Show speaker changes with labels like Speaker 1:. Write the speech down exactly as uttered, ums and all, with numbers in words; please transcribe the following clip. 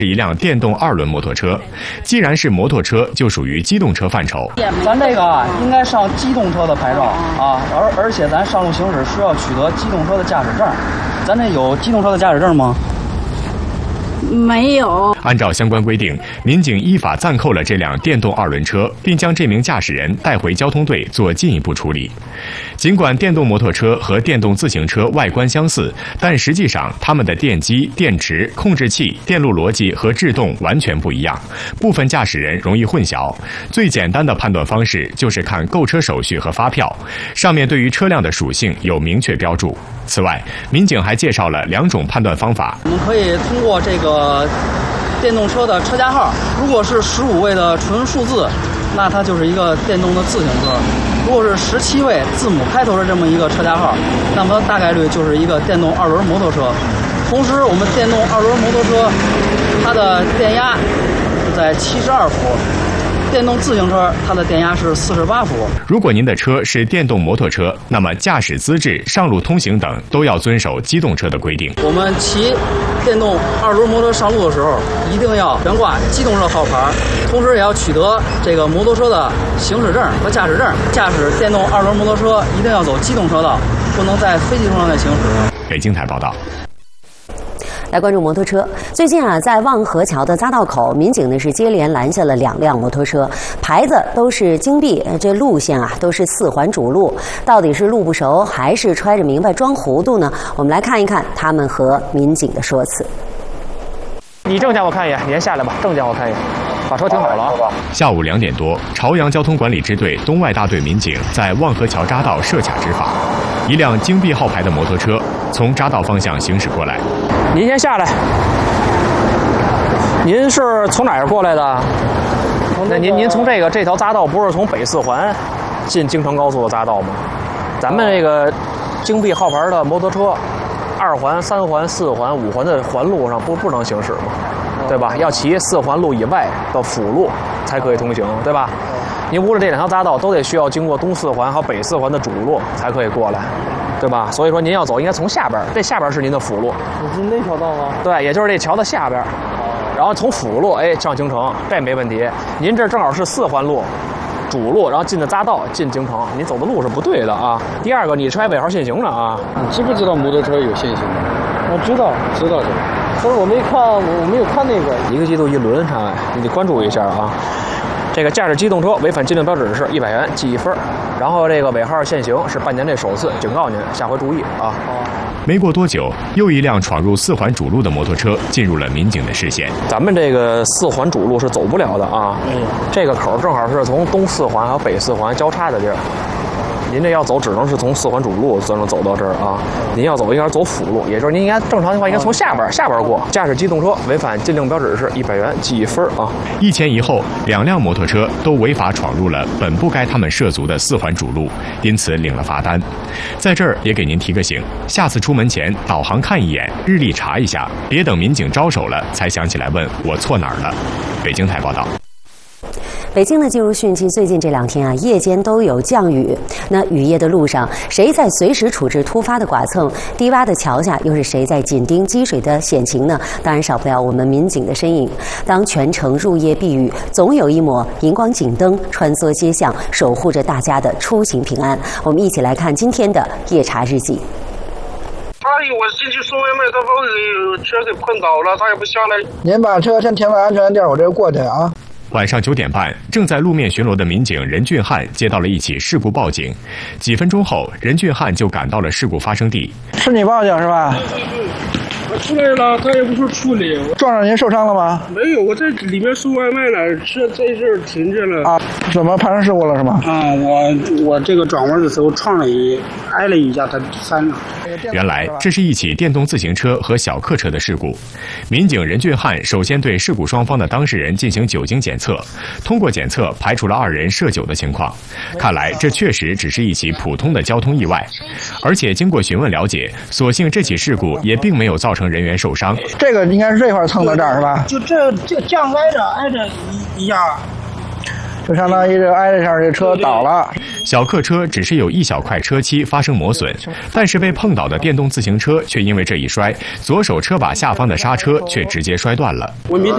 Speaker 1: 是一辆电动二轮摩托车，既然是摩托车，就属于机动车范畴。
Speaker 2: 咱这个啊，应该上机动车的牌照啊，而而且咱上路行驶需要取得机动车的驾驶证。咱这有机动车的驾驶证吗？
Speaker 3: 没有。
Speaker 1: 按照相关规定，民警依法暂扣了这辆电动二轮车，并将这名驾驶人带回交通队做进一步处理。尽管电动摩托车和电动自行车外观相似，但实际上它们的电机、电池、控制器、电路逻辑和制动完全不一样，部分驾驶人容易混淆。最简单的判断方式就是看购车手续和发票，上面对于车辆的属性有明确标注。此外，民警还介绍了两种判断方法。
Speaker 2: 我们可以通过这个电动车的车架号，如果是十五位的纯数字，那它就是一个电动的自行车；如果是十七位字母开头的这么一个车架号，那么大概率就是一个电动二轮摩托车。同时，我们电动二轮摩托车它的电压是在七十二伏。电动自行车它的电压是四十八伏。
Speaker 1: 如果您的车是电动摩托车，那么驾驶资质、上路通行等都要遵守机动车的规定。
Speaker 2: 我们骑电动二轮摩托上路的时候，一定要悬挂机动车号牌，同时也要取得这个摩托车的行驶证和驾驶证。驾驶电动二轮摩托车一定要走机动车道，不能在非机动车道行驶。
Speaker 1: 北京台报道。
Speaker 4: 来关注摩托车。最近啊，在望河桥的匝道口，民警呢是接连拦下了两辆摩托车，牌子都是京 B， 这路线啊都是四环主路，到底是路不熟还是揣着明白装糊涂呢？我们来看一看他们和民警的说辞。
Speaker 5: 你证件我看一眼，你先下来吧，证件我看一眼。把车停好了啊！
Speaker 1: 下午两点多，朝阳交通管理支队东外大队民警在望河桥匝道设卡执法，一辆京 B 号牌的摩托车从匝道方向行驶过来。
Speaker 5: 您先下来。您是从哪儿过来的？那您您从这个这条匝道不是从北四环进京承高速的匝道吗？咱们这个京 B 号牌的摩托车，二环、三环、四环、五环的环路上不不能行驶吗？对吧？要骑四环路以外的辅路才可以通行，对吧？您无论这两条匝道都得需要经过东四环和北四环的主路才可以过来，对吧？所以说您要走应该从下边，这下边是您的辅路。
Speaker 2: 是那条道吗？
Speaker 5: 对，也就是这桥的下边，然后从辅路哎上京城，这没问题。您这正好是四环路主路，然后进的匝道进京城，您走的路是不对的啊。第二个，你揣尾号限行了啊？
Speaker 6: 你知不知道摩托车有限行？我知道，知道的。但是我没看，我没有看那个。
Speaker 5: 一个季度一轮上来，你得关注一下啊。这个驾驶机动车违反禁令标志是一百元，记一分。然后这个尾号限行是半年内首次，警告您，下回注意啊。
Speaker 1: 没过多久，又一辆闯入四环主路的摩托车进入了民警的视线。
Speaker 5: 咱们这个四环主路是走不了的啊，嗯、这个口正好是从东四环和北四环交叉的地儿。您这要走，只能是从四环主路才能走到这儿啊。您要走应该是走辅路，也就是您应该正常的话应该从下边下边过。驾驶机动车违反禁令标志是一百元，记一分啊。
Speaker 1: 一前一后，两辆摩托车都违法闯入了本不该他们涉足的四环主路，因此领了罚单。在这儿也给您提个醒，下次出门前导航看一眼，日历查一下，别等民警招手了才想起来问我错哪儿了。北京台报道。
Speaker 4: 北京的进入汛期，最近这两天啊，夜间都有降雨。那雨夜的路上，谁在随时处置突发的剐蹭？低洼的桥下，又是谁在紧盯积水的险情呢？当然少不了我们民警的身影。当全城入夜避雨，总有一抹荧光警灯穿梭街巷，守护着大家的出行平安。我们一起来看今天的夜查日记。
Speaker 7: 他我进去送外卖，他把我给车给碰倒了，他也不下来。
Speaker 6: 您把车先停在安全地儿，我这就过去啊。
Speaker 1: 晚上九点半，正在路面巡逻的民警任俊汉接到了一起事故报警。几分钟后，任俊汉就赶到了事故发生地。
Speaker 6: 是你报警是吧？
Speaker 7: 我出来了，他也不说处理。
Speaker 6: 撞上您受伤了吗？
Speaker 7: 没有，我在里面送外卖呢，车在这儿停着了。
Speaker 6: 啊，怎么发生事故了是吗？
Speaker 7: 啊，我我这个转弯的时候撞了一挨了一下，他翻了。
Speaker 1: 原来这是一起电动自行车和小客车的事故。民警任俊汉首先对事故双方的当事人进行酒精检测，通过检测排除了二人涉酒的情况。看来这确实只是一起普通的交通意外，而且经过询问了解，所幸这起事故也并没有造成人员受伤。
Speaker 6: 这个应该是这块蹭到这儿是吧？
Speaker 7: 就这这这样挨着挨着一一下。
Speaker 6: 就相当于这挨着下这车倒了。
Speaker 1: 小客车只是有一小块车漆发生磨损，但是被碰倒的电动自行车却因为这一摔，左手车把下方的刹车却直接摔断了。
Speaker 7: 我明天